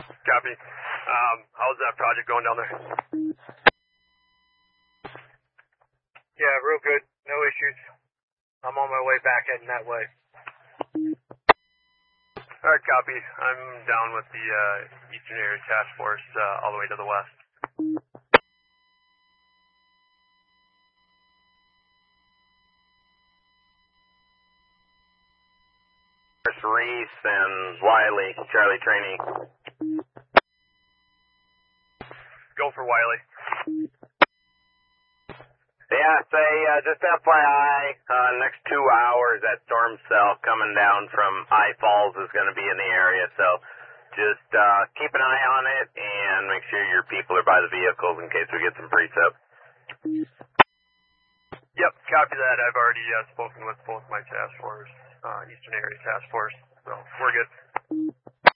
Copy. How's that project going down there? Yeah, real good. No issues. I'm on my way back heading that way. Alright, copy. I'm down with the Eastern Area Task Force all the way to the west. Reese and Wiley, Charlie Training. Go for Wiley. Yeah, say, just FYI, next 2 hours that storm cell coming down from I Falls is going to be in the area, so just keep an eye on it and make sure your people are by the vehicles in case we get some precip. Yep, copy that. I've already spoken with both my task force, Eastern Area Task Force, so we're good.